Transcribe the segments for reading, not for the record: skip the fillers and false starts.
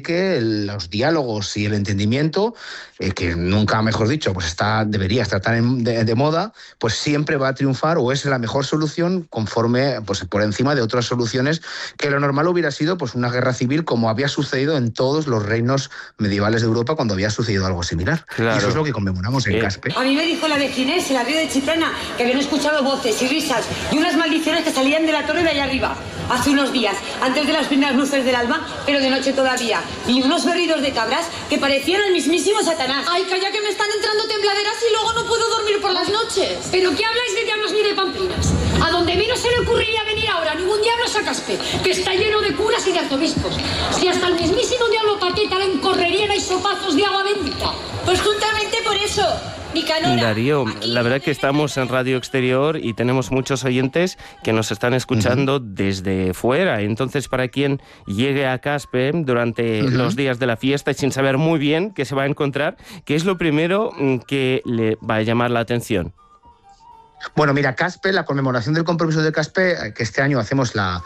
que los diálogos y el entendimiento, que nunca, mejor dicho, pues debería estar tan de moda, pues siempre va a triunfar o es la mejor solución conforme, pues por encima de otras soluciones que lo normal hubiera sido pues una guerra civil, como había sucedido en todos los reinos medievales de Europa cuando había sucedido algo similar. Claro. Y eso es lo que conmemoramos en Caspe. A mí me dijo la de Ginés, el río de Chitrana, que habían escuchado voces y risas y unas maldiciones que salían de la torre de allá arriba, hace unos días, antes de las primeras luces del alba, pero de noche todavía, y unos berridos de cabras que parecían el mismísimo Satanás. Ay, calla, que me están entrando tembladeras y luego no puedo dormir por las noches. ¿Pero qué habláis de diablos ni de pamplinas? A donde mí no se le ocurriría venir ahora ningún diablo a Caspe, que está lleno de curas y de arzobispos. Si hasta el mismísimo diablo Paqueta le encorrerían a sopazos de agua bendita. Pues juntamente por eso, Nicanora. Darío, la verdad que estamos en Radio Exterior y tenemos muchos oyentes que nos están escuchando desde fuera. Entonces, para quien llegue a Caspe durante los días de la fiesta y sin saber muy bien qué se va a encontrar, ¿qué es lo primero que le va a llamar la atención? Bueno, mira, Caspe, la conmemoración del compromiso de Caspe, que este año hacemos la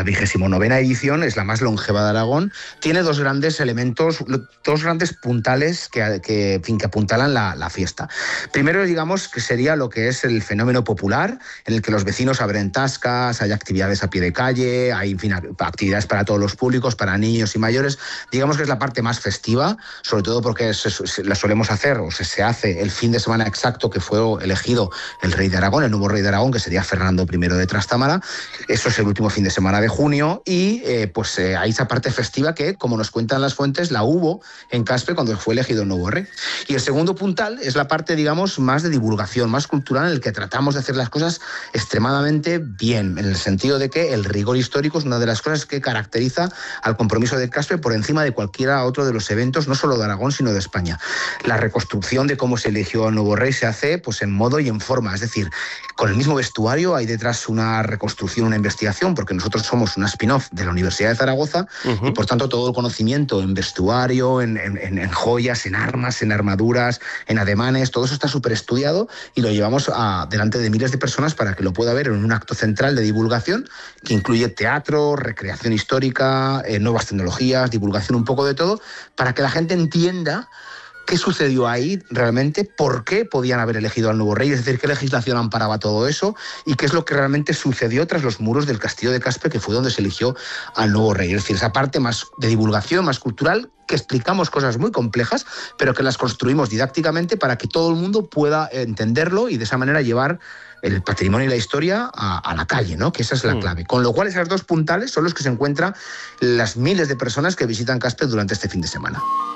29ª edición, es la más longeva de Aragón, tiene dos grandes elementos, dos grandes puntales que apuntalan la fiesta. Primero, digamos, que sería lo que es el fenómeno popular, en el que los vecinos abren tascas, hay actividades a pie de calle, hay, en fin, actividades para todos los públicos, para niños y mayores. Digamos que es la parte más festiva, sobre todo porque la solemos hacer, o se hace el fin de semana exacto que fue elegido el rey de Aragón, el nuevo rey de Aragón, que sería Fernando I de Trastámara. Eso es el último fin de semana de junio y hay esa parte festiva que, como nos cuentan las fuentes, la hubo en Caspe cuando fue elegido el nuevo rey. Y el segundo puntal es la parte, digamos, más de divulgación, más cultural, en el que tratamos de hacer las cosas extremadamente bien, en el sentido de que el rigor histórico es una de las cosas que caracteriza al compromiso de Caspe por encima de cualquiera otro de los eventos, no solo de Aragón, sino de España. La reconstrucción de cómo se eligió al nuevo rey se hace pues en modo y en forma, es decir, con el mismo vestuario, hay detrás una reconstrucción, una investigación, porque nosotros somos una spin-off de la Universidad de Zaragoza y por tanto todo el conocimiento en vestuario, en joyas, en armas, en armaduras, en ademanes, todo eso está súper estudiado y lo llevamos delante de miles de personas para que lo pueda ver en un acto central de divulgación que incluye teatro, recreación histórica, nuevas tecnologías, divulgación un poco de todo, para que la gente entienda qué sucedió ahí realmente, por qué podían haber elegido al nuevo rey, es decir, qué legislación amparaba todo eso y qué es lo que realmente sucedió tras los muros del castillo de Caspe, que fue donde se eligió al nuevo rey. Es decir, esa parte más de divulgación, más cultural, que explicamos cosas muy complejas, pero que las construimos didácticamente para que todo el mundo pueda entenderlo y de esa manera llevar el patrimonio y la historia a la calle, ¿no? Que esa es la clave. Con lo cual, esas dos puntales son los que se encuentran las miles de personas que visitan Caspe durante este fin de semana.